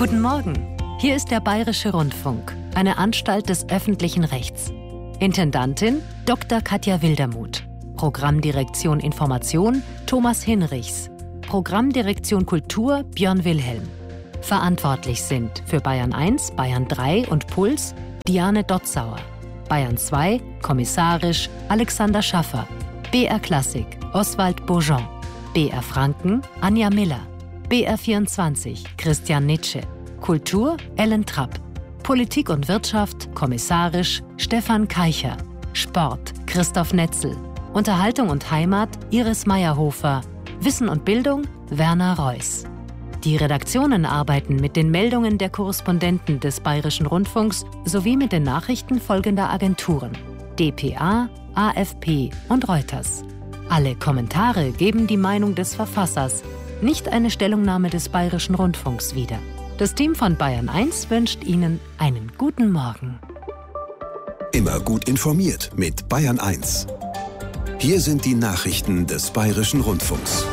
Guten Morgen. Hier ist der Bayerische Rundfunk, eine Anstalt des öffentlichen Rechts. Intendantin Dr. Katja Wildermuth. Programmdirektion Information Thomas Hinrichs. Programmdirektion Kultur Björn Wilhelm. Verantwortlich sind für Bayern 1, Bayern 3 und Puls Diane Dotzauer. Bayern 2, kommissarisch Alexander Schaffer. BR Klassik Oswald Beaujean. BR Franken Anja Miller. BR 24 Christian Nitsche. Kultur Ellen Trapp. Politik und Wirtschaft kommissarisch Stefan Keicher. Sport Christoph Netzel. Unterhaltung und Heimat Iris Meyerhofer. Wissen und Bildung Werner Reuss. Die Redaktionen arbeiten mit den Meldungen der Korrespondenten des Bayerischen Rundfunks sowie mit den Nachrichten folgender Agenturen: dpa, AFP und Reuters. Alle Kommentare geben die Meinung des Verfassers, nicht eine Stellungnahme des Bayerischen Rundfunks wider. Das Team von Bayern 1 wünscht Ihnen einen guten Morgen. Immer gut informiert mit Bayern 1. Hier sind die Nachrichten des Bayerischen Rundfunks.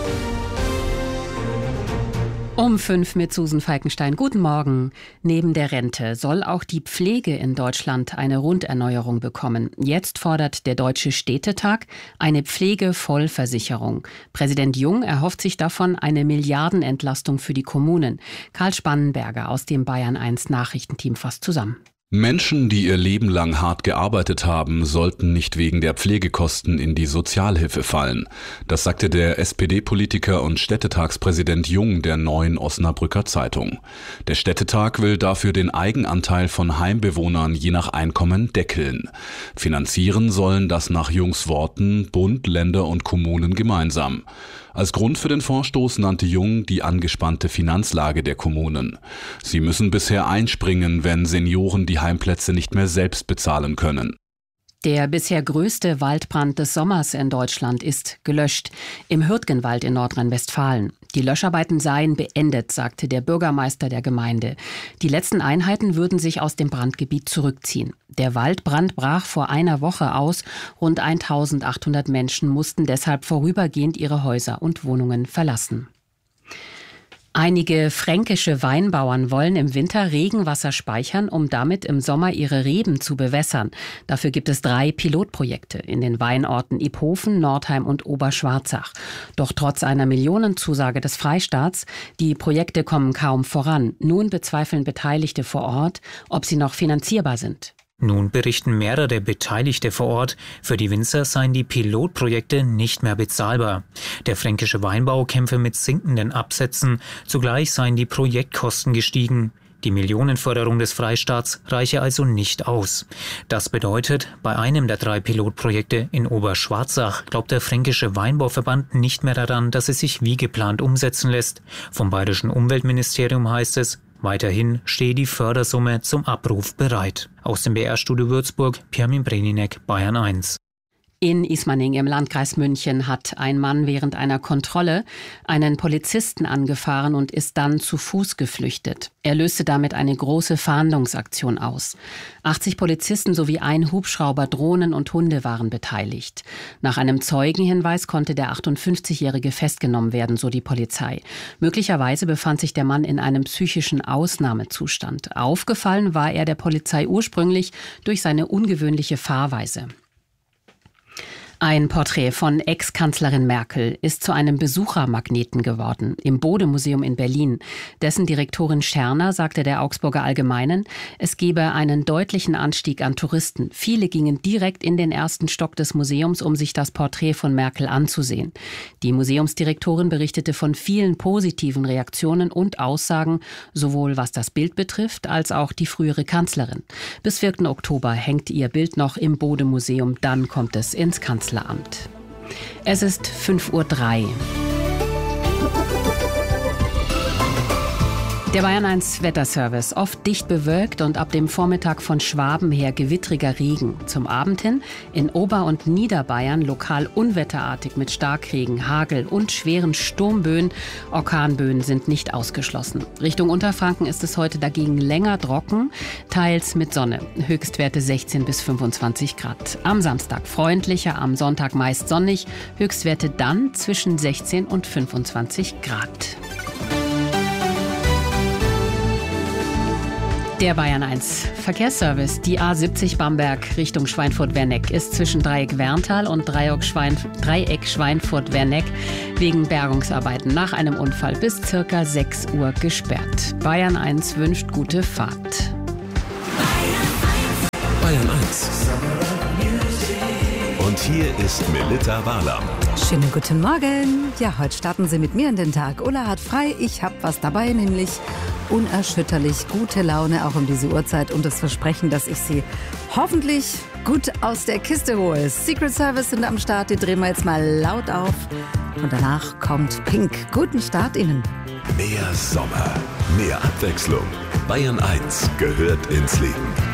Um 5 mit Susan Falkenstein. Guten Morgen. Neben der Rente soll auch die Pflege in Deutschland eine Runderneuerung bekommen. Jetzt fordert der Deutsche Städtetag eine Pflegevollversicherung. Präsident Jung erhofft sich davon eine Milliardenentlastung für die Kommunen. Karl Spannenberger aus dem Bayern 1 Nachrichtenteam fasst zusammen. Menschen, die ihr Leben lang hart gearbeitet haben, sollten nicht wegen der Pflegekosten in die Sozialhilfe fallen. Das sagte der SPD-Politiker und Städtetagspräsident Jung der Neuen Osnabrücker Zeitung. Der Städtetag will dafür den Eigenanteil von Heimbewohnern je nach Einkommen deckeln. Finanzieren sollen das nach Jungs Worten Bund, Länder und Kommunen gemeinsam. Als Grund für den Vorstoß nannte Jung die angespannte Finanzlage der Kommunen. Sie müssen bisher einspringen, wenn Senioren die Heimplätze nicht mehr selbst bezahlen können. Der bisher größte Waldbrand des Sommers in Deutschland ist gelöscht, im Hürtgenwald in Nordrhein-Westfalen. Die Löscharbeiten seien beendet, sagte der Bürgermeister der Gemeinde. Die letzten Einheiten würden sich aus dem Brandgebiet zurückziehen. Der Waldbrand brach vor einer Woche aus. Rund 1800 Menschen mussten deshalb vorübergehend ihre Häuser und Wohnungen verlassen. Einige fränkische Weinbauern wollen im Winter Regenwasser speichern, um damit im Sommer ihre Reben zu bewässern. Dafür gibt es 3 Pilotprojekte in den Weinorten Iphofen, Nordheim und Oberschwarzach. Doch trotz einer Millionenzusage des Freistaats, die Projekte kommen kaum voran. Nun bezweifeln Beteiligte vor Ort, ob sie noch finanzierbar sind. Nun berichten mehrere Beteiligte vor Ort, für die Winzer seien die Pilotprojekte nicht mehr bezahlbar. Der fränkische Weinbau kämpfe mit sinkenden Absätzen, zugleich seien die Projektkosten gestiegen. Die Millionenförderung des Freistaats reiche also nicht aus. Das bedeutet, bei einem der 3 Pilotprojekte in Oberschwarzach glaubt der Fränkische Weinbauverband nicht mehr daran, dass es sich wie geplant umsetzen lässt. Vom Bayerischen Umweltministerium heißt es, weiterhin stehe die Fördersumme zum Abruf bereit. Aus dem BR-Studio Würzburg, Pirmin Breninek, Bayern 1. In Ismaning im Landkreis München hat ein Mann während einer Kontrolle einen Polizisten angefahren und ist dann zu Fuß geflüchtet. Er löste damit eine große Fahndungsaktion aus. 80 Polizisten sowie ein Hubschrauber, Drohnen und Hunde waren beteiligt. Nach einem Zeugenhinweis konnte der 58-Jährige festgenommen werden, so die Polizei. Möglicherweise befand sich der Mann in einem psychischen Ausnahmezustand. Aufgefallen war er der Polizei ursprünglich durch seine ungewöhnliche Fahrweise. Ein Porträt von Ex-Kanzlerin Merkel ist zu einem Besuchermagneten geworden im Bode-Museum in Berlin. Dessen Direktorin Scherner sagte der Augsburger Allgemeinen, es gebe einen deutlichen Anstieg an Touristen. Viele gingen direkt in den ersten Stock des Museums, um sich das Porträt von Merkel anzusehen. Die Museumsdirektorin berichtete von vielen positiven Reaktionen und Aussagen, sowohl was das Bild betrifft, als auch die frühere Kanzlerin. Bis 4. Oktober hängt ihr Bild noch im Bode-Museum, dann kommt es ins Kanzleramt. Es ist 5:03 Uhr. Der Bayern 1 Wetterservice, oft dicht bewölkt und ab dem Vormittag von Schwaben her gewittriger Regen. Zum Abend hin in Ober- und Niederbayern lokal unwetterartig mit Starkregen, Hagel und schweren Sturmböen. Orkanböen sind nicht ausgeschlossen. Richtung Unterfranken ist es heute dagegen länger trocken, teils mit Sonne. Höchstwerte 16 bis 25 Grad. Am Samstag freundlicher, am Sonntag meist sonnig. Höchstwerte dann zwischen 16 und 25 Grad. Der Bayern 1 Verkehrsservice. Die A70 Bamberg Richtung Schweinfurt-Werneck ist zwischen Dreieck Werntal und Dreieck Schweinfurt-Werneck wegen Bergungsarbeiten nach einem Unfall bis ca. 6 Uhr gesperrt. Bayern 1 wünscht gute Fahrt. Bayern 1. Und hier ist Melitta Wahlam. Schönen guten Morgen. Ja, heute starten Sie mit mir in den Tag. Ulla hat frei, ich habe was dabei, nämlich unerschütterlich gute Laune, auch um diese Uhrzeit und das Versprechen, dass ich Sie hoffentlich gut aus der Kiste hole. Secret Service sind am Start, die drehen wir jetzt mal laut auf. Und danach kommt Pink. Guten Start Ihnen. Mehr Sommer, mehr Abwechslung. Bayern 1 gehört ins Leben.